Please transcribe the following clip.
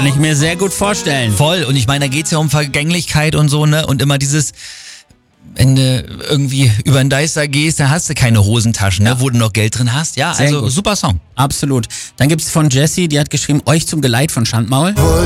ich mir sehr gut vorstellen. Voll. Und ich meine, da geht's ja um Vergänglichkeit und so, ne? Und immer dieses, wenn du irgendwie über den Deister gehst, dann hast du keine Hosentaschen, ne? Wo du noch Geld drin hast. Ja, Sehr also gut. super Song. Absolut. Dann gibt's von Jessie, die hat geschrieben, euch zum Geleit von Schandmaul.